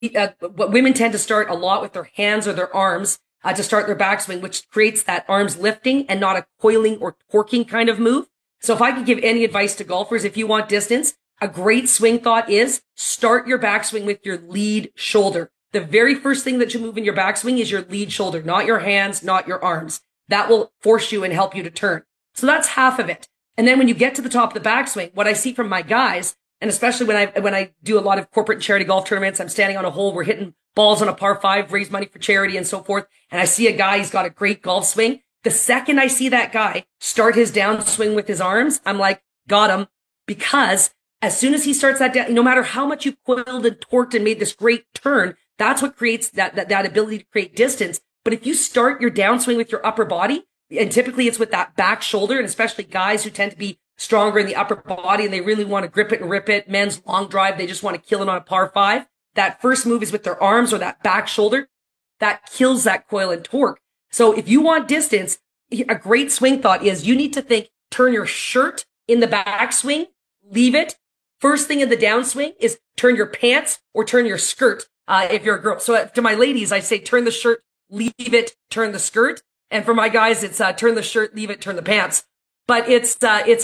what women tend to start a lot with their hands or their arms to start their backswing, which creates that arms lifting and not a coiling or torquing kind of move. So if I could give any advice to golfers, if you want distance, a great swing thought is start your backswing with your lead shoulder. The very first thing that you move in your backswing is your lead shoulder, not your hands, not your arms. That will force you and help you to turn. So that's half of it. And then when you get to the top of the backswing, what I see from my guys, and especially when I do a lot of corporate and charity golf tournaments, I'm standing on a hole, we're hitting balls on a par 5, raise money for charity and so forth. And I see a guy, he's got a great golf swing. The second I see that guy start his downswing with his arms, I'm like, got him. Because as soon as he starts that down, no matter how much you coiled and torqued and made this great turn, that's what creates that ability to create distance. But if you start your downswing with your upper body, and typically it's with that back shoulder, and especially guys who tend to be stronger in the upper body and they really want to grip it and rip it, men's long drive, they just want to kill it on a par 5. That first move is with their arms or that back shoulder. That kills that coil and torque. So if you want distance, a great swing thought is you need to think, turn your shirt in the backswing, leave it. First thing in the downswing is turn your pants or turn your skirt if you're a girl. So to my ladies, I say turn the shirt, leave it, turn the skirt. And for my guys, it's turn the shirt, leave it, turn the pants. But it's a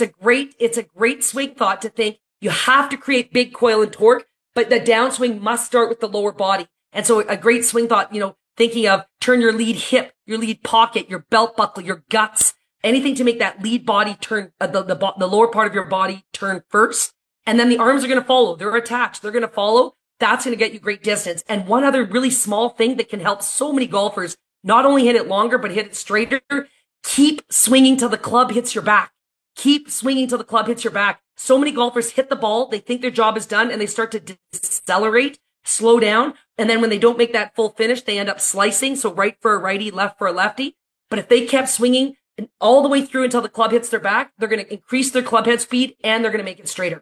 great swing thought to think you have to create big coil and torque, but the downswing must start with the lower body. And so a great swing thought, thinking of turn your lead hip, your lead pocket, your belt buckle, your guts, anything to make that lead body turn, the lower part of your body turn first. And then the arms are going to follow. They're attached. They're going to follow. That's going to get you great distance. And one other really small thing that can help so many golfers not only hit it longer, but hit it straighter. Keep swinging till the club hits your back. Keep swinging till the club hits your back. So many golfers hit the ball. They think their job is done and they start to decelerate, slow down. And then when they don't make that full finish, they end up slicing. So right for a righty, left for a lefty. But if they kept swinging all the way through until the club hits their back, they're going to increase their club head speed and they're going to make it straighter.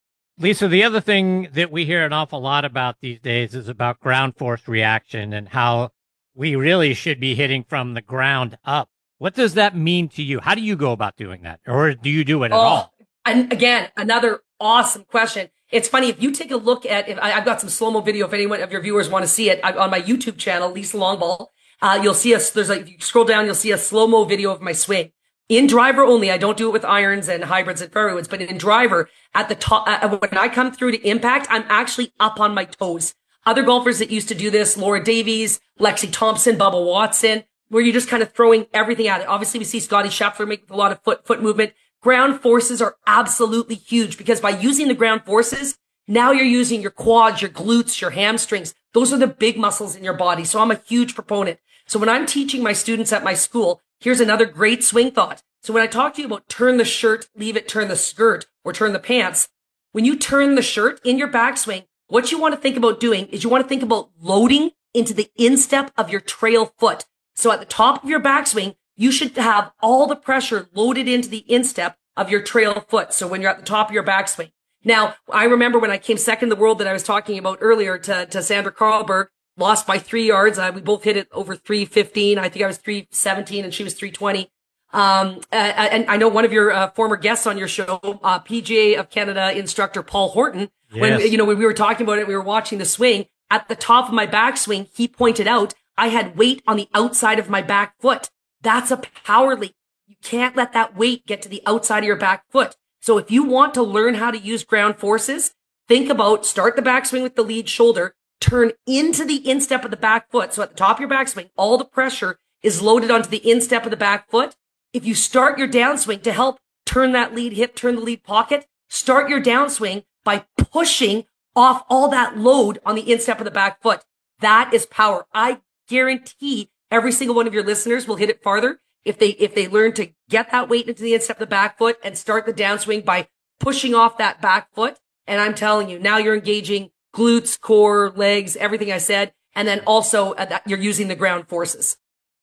Lisa, the other thing that we hear an awful lot about these days is about ground force reaction and how we really should be hitting from the ground up. What does that mean to you? How do you go about doing that? Or do you do it at all? And again, another awesome question. It's funny, if you take a look at, I've got some slow-mo video if anyone of your viewers want to see it on my YouTube channel, Lisa Longball. You'll see if you scroll down, you'll see a slow-mo video of my swing. In driver only, I don't do it with irons and hybrids and fairways, but in driver, at the top, when I come through to impact, I'm actually up on my toes. Other golfers that used to do this, Laura Davies, Lexi Thompson, Bubba Watson, where you're just kind of throwing everything at it. Obviously, we see Scotty Scheffler make a lot of foot movement. Ground forces are absolutely huge because by using the ground forces, now you're using your quads, your glutes, your hamstrings. Those are the big muscles in your body. So I'm a huge proponent. So when I'm teaching my students at my school, here's another great swing thought. So when I talk to you about turn the shirt, leave it, turn the skirt, or turn the pants, when you turn the shirt in your backswing, what you want to think about doing is you want to think about loading into the instep of your trail foot. So at the top of your backswing, you should have all the pressure loaded into the instep of your trail foot. So when you're at the top of your backswing. Now, I remember when I came second in the world that I was talking about earlier to Sandra Carlberg, lost by 3 yards. We both hit it over 315. I think I was 317 and she was 320. And I know one of your former guests on your show, PGA of Canada instructor Paul Horton, yes. when we were talking about it, we were watching the swing. At the top of my backswing, he pointed out I had weight on the outside of my back foot. That's a power leak. You can't let that weight get to the outside of your back foot. So if you want to learn how to use ground forces, think about start the backswing with the lead shoulder, turn into the instep of the back foot. So at the top of your backswing, all the pressure is loaded onto the instep of the back foot. If you start your downswing to help turn that lead hip, turn the lead pocket, start your downswing by pushing off all that load on the instep of the back foot. That is power. I guarantee every single one of your listeners will hit it farther if they learn to get that weight into the instep of the back foot and start the downswing by pushing off that back foot. And I'm telling you, now you're engaging glutes, core, legs, everything I said. And then also you're using the ground forces.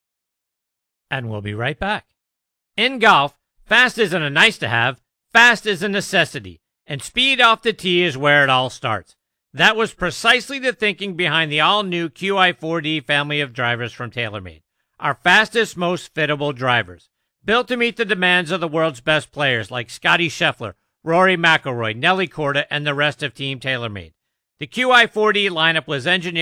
And we'll be right back. In golf, fast isn't a nice to have, fast is a necessity, and speed off the tee is where it all starts. That was precisely the thinking behind the all-new QI4D family of drivers from TaylorMade, our fastest, most fittable drivers, built to meet the demands of the world's best players like Scotty Scheffler, Rory McIlroy, Nelly Korda, and the rest of Team TaylorMade. The QI40 lineup was engineered